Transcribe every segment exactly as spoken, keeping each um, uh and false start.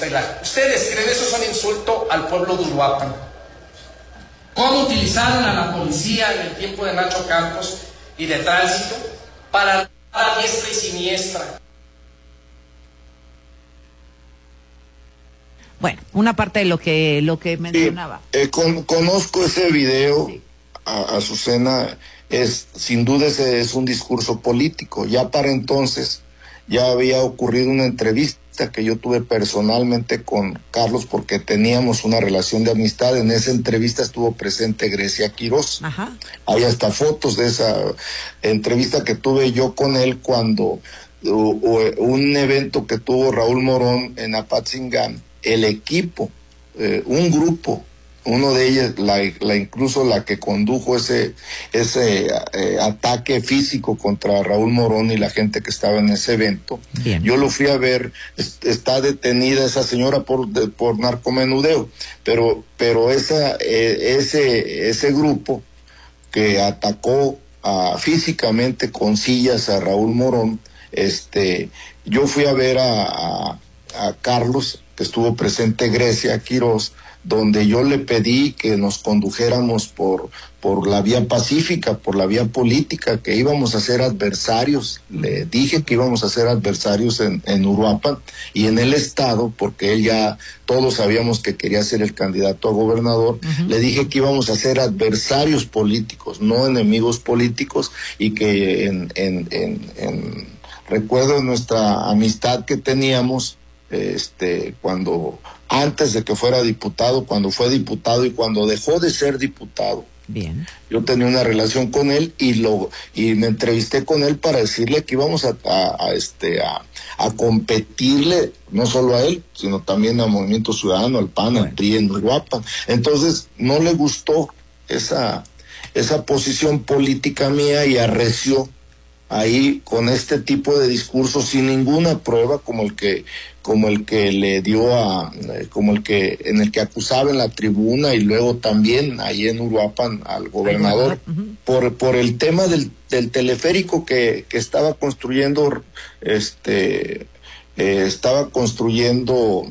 estelar. ¿Ustedes creen eso es un insulto al pueblo de Uruapan? ¿Cómo utilizaron a la policía en el tiempo de Nacho Campos y de Tránsito para a diestra y siniestra? Bueno, una parte de lo que lo que mencionaba. Sí, eh, con, conozco ese video, sí. a, Azucena, es sin duda ese es un discurso político. Ya para entonces ya había ocurrido una entrevista que yo tuve personalmente con Carlos porque teníamos una relación de amistad. En esa entrevista estuvo presente Grecia Quiroz. Ajá. Hay hasta fotos de esa entrevista que tuve yo con él cuando uh, uh, un evento que tuvo Raúl Morón en Apatzingán. El equipo, eh, un grupo, uno de ellos, la, la incluso la que condujo ese ese eh, ataque físico contra Raúl Morón y la gente que estaba en ese evento. Bien. Yo lo fui a ver, est- está detenida esa señora por de, por narcomenudeo, pero pero esa eh, ese ese grupo que atacó a, físicamente con sillas a Raúl Morón, este, yo fui a ver a, a, a Carlos, que estuvo presente Grecia Quiroz, donde yo le pedí que nos condujéramos por, por la vía pacífica, por la vía política, que íbamos a ser adversarios. Le dije que íbamos a ser adversarios en, en Uruapan y en el estado, porque él ya, todos sabíamos que quería ser el candidato a gobernador. Uh-huh. Le dije que íbamos a ser adversarios políticos, no enemigos políticos, y que en, en, en, en recuerdo nuestra amistad que teníamos, este, cuando antes de que fuera diputado, cuando fue diputado y cuando dejó de ser diputado. Bien. Yo tenía una relación con él y lo y me entrevisté con él para decirle que íbamos a, a, a este a, a competirle no solo a él, sino también al Movimiento Ciudadano, al P A N, bueno. al P R I en Uruapan. Entonces no le gustó esa esa posición política mía y arreció ahí con este tipo de discursos sin ninguna prueba, como el que como el que le dio a como el que en el que acusaba en la tribuna y luego también ahí en Uruapan al gobernador uh-huh. por por el tema del del teleférico que que estaba construyendo este eh, estaba construyendo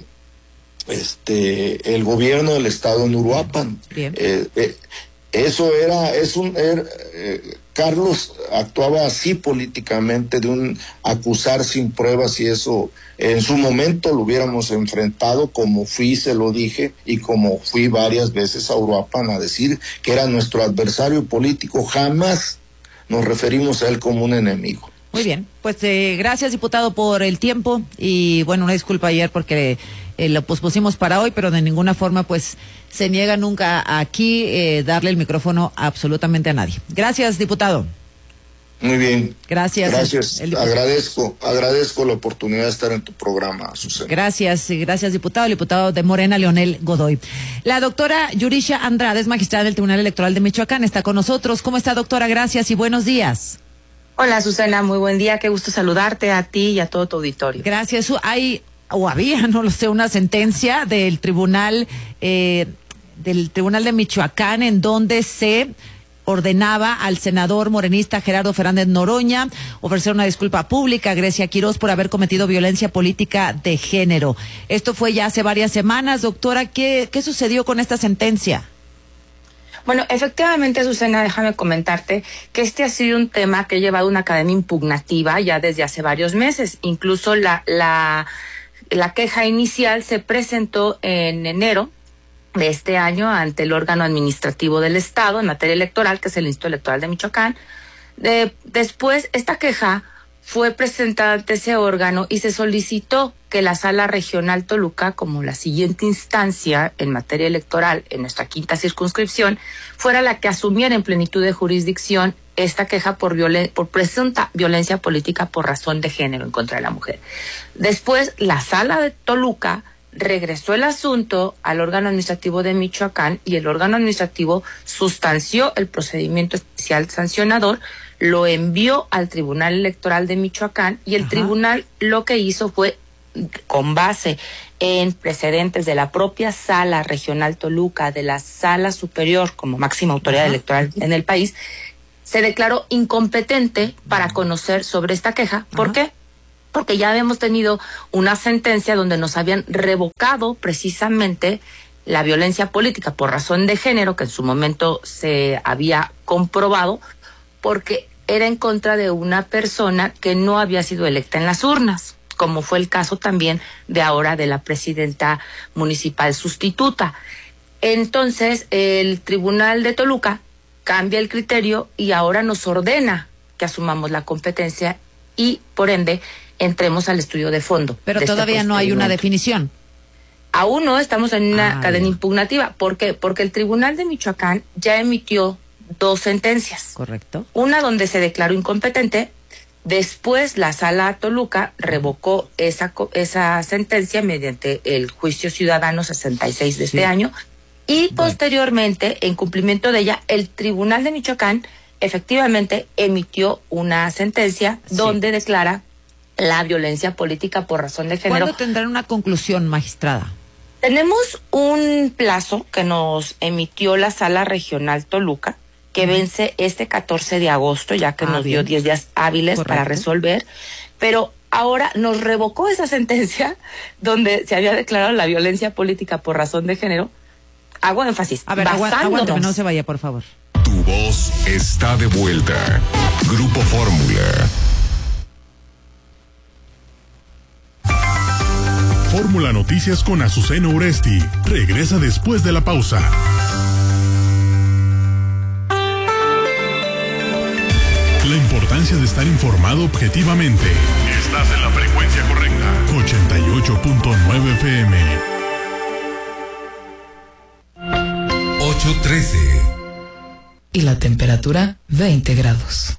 este el gobierno del estado en Uruapan. Bien. Eh, eh, eso era es un er, eh, Carlos actuaba así políticamente, de un acusar sin pruebas, y eso en su momento lo hubiéramos enfrentado, como fui, se lo dije, y como fui varias veces a Uruapan a decir que era nuestro adversario político. Jamás nos referimos a él como un enemigo. Muy bien, pues eh, gracias, diputado, por el tiempo, y bueno, una disculpa ayer porque eh, lo pospusimos para hoy, pero de ninguna forma pues se niega nunca aquí eh, darle el micrófono a absolutamente a nadie. Gracias, diputado. Muy bien. Gracias. Gracias. El, el agradezco, agradezco la oportunidad de estar en tu programa, Azucena. Gracias, gracias, diputado. El diputado de Morena, Leonel Godoy. La doctora Yurisha Andrade es magistrada del Tribunal Electoral de Michoacán. Está con nosotros. ¿Cómo está, doctora? Gracias y buenos días. Hola, Azucena, muy buen día. Qué gusto saludarte a ti y a todo tu auditorio. Gracias. Hay, o había, no lo sé, una sentencia del Tribunal, eh, del Tribunal de Michoacán en donde se ordenaba al senador morenista Gerardo Fernández Noroña ofrecer una disculpa pública a Grecia Quiroz por haber cometido violencia política de género. Esto fue ya hace varias semanas. Doctora, ¿qué, qué sucedió con esta sentencia? Bueno, efectivamente, Azucena, déjame comentarte que este ha sido un tema que ha llevado una cadena impugnativa ya desde hace varios meses. Incluso la, la, la queja inicial se presentó en enero de este año ante el órgano administrativo del Estado en materia electoral, que es el Instituto Electoral de Michoacán. De, después, esta queja fue presentada ante ese órgano y se solicitó que la Sala Regional Toluca, como la siguiente instancia en materia electoral en nuestra quinta circunscripción, fuera la que asumiera en plenitud de jurisdicción esta queja por, violen- por presunta violencia política por razón de género en contra de la mujer. Después, la Sala de Toluca regresó el asunto al órgano administrativo de Michoacán y el órgano administrativo sustanció el procedimiento especial sancionador, lo envió al Tribunal Electoral de Michoacán y el Ajá. tribunal lo que hizo fue, con base en precedentes de la propia Sala Regional Toluca, de la Sala Superior como máxima autoridad Ajá. electoral en el país, se declaró incompetente para conocer sobre esta queja. ¿Por Ajá. qué? porque ya habíamos tenido una sentencia donde nos habían revocado precisamente la violencia política por razón de género, que en su momento se había comprobado, porque era en contra de una persona que no había sido electa en las urnas, como fue el caso también de ahora de la presidenta municipal sustituta. Entonces, el Tribunal de Toluca cambia el criterio y ahora nos ordena que asumamos la competencia y, por ende, entremos al estudio de fondo. Pero de todavía este no hay una definición. Aún no, estamos en una ah, cadena bien. impugnativa. ¿Por qué? Porque el Tribunal de Michoacán ya emitió dos sentencias. Correcto. Una donde se declaró incompetente, después la Sala Toluca revocó esa, esa sentencia mediante el juicio ciudadano sesenta y seis de este sí. año, y bueno. posteriormente, en cumplimiento de ella, el Tribunal de Michoacán efectivamente emitió una sentencia sí. donde declara la violencia política por razón de género. ¿Cuándo tendrán una conclusión, magistrada? Tenemos un plazo que nos emitió la Sala Regional Toluca, que vence este catorce de agosto, ya que ah, nos bien. dio diez días hábiles Correcto. para resolver, pero ahora nos revocó esa sentencia donde se había declarado la violencia política por razón de género. Hago énfasis. A ver, aguántame, no se vaya, por favor. Tu voz está de vuelta. Grupo Fórmula. Fórmula Noticias con Azucena Oresti. Regresa después de la pausa. La importancia de estar informado objetivamente. Estás en la frecuencia correcta. ochenta y ocho punto nueve F M. ocho trece. Y la temperatura veinte grados.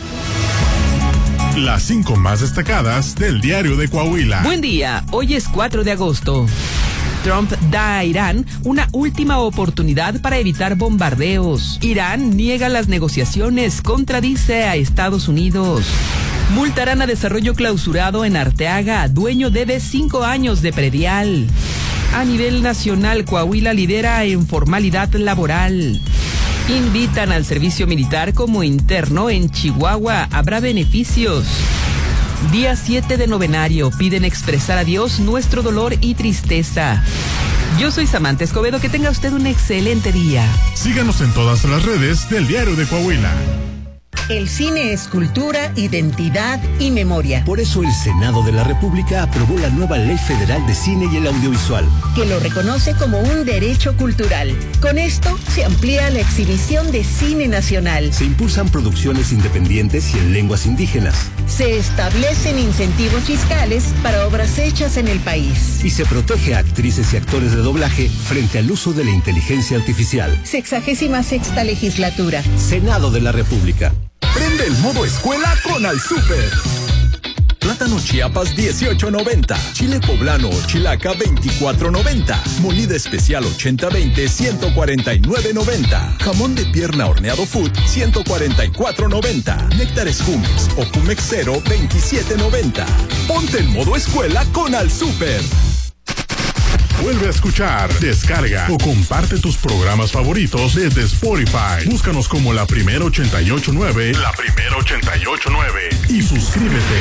Las cinco más destacadas del diario de Coahuila. Buen día, hoy es cuatro de agosto. Trump da a Irán una última oportunidad para evitar bombardeos. Irán niega las negociaciones, contradice a Estados Unidos. Multarán a Desarrollo Clausurado en Arteaga, dueño debe cinco años de predial. A nivel nacional, Coahuila lidera en formalidad laboral. Invitan al servicio militar como interno en Chihuahua. Habrá beneficios. Día siete de novenario. Piden expresar a Dios nuestro dolor y tristeza. Yo soy Samantha Escobedo. Que tenga usted un excelente día. Síganos en todas las redes del Diario de Coahuila. El cine es cultura, identidad y memoria. Por eso el Senado de la República aprobó la nueva Ley Federal de Cine y el Audiovisual, que lo reconoce como un derecho cultural. Con esto se amplía la exhibición de cine nacional. Se impulsan producciones independientes y en lenguas indígenas. Se establecen incentivos fiscales para obras hechas en el país. Y se protege a actrices y actores de doblaje frente al uso de la inteligencia artificial. Sexagésima sexta legislatura. Senado de la República. Prende el modo escuela con Al Súper. Plátano Chiapas dieciocho noventa, chile poblano o chilaca veinticuatro noventa, molida especial ochenta veinte ciento cuarenta y nueve noventa, jamón de pierna horneado food ciento cuarenta y cuatro noventa, néctares Jumex o Jumex Cero veintisiete noventa. Ponte en modo escuela con Al Súper. Vuelve a escuchar, descarga o comparte tus programas favoritos desde Spotify. Búscanos como La Primera ochenta y ocho nueve, La Primera ochenta y ocho nueve y suscríbete.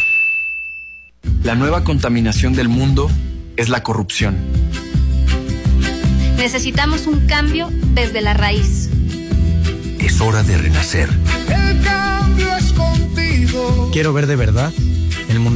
La nueva contaminación del mundo es la corrupción. Necesitamos un cambio desde la raíz. Es hora de renacer. El cambio es contigo. Quiero ver de verdad el mundo